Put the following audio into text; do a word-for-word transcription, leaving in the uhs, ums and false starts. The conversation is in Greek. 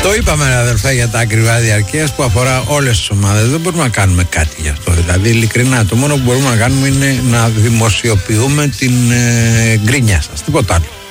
Το είπαμε, αδερφέ, για τα ακριβά διαρκείας που αφορά όλες τις ομάδες. Δεν μπορούμε να κάνουμε κάτι γι' αυτό. Δηλαδή, ειλικρινά, το μόνο που μπορούμε να κάνουμε είναι να δημοσιοποιούμε την ε, γκρίνια σας. Τίποτα άλλο.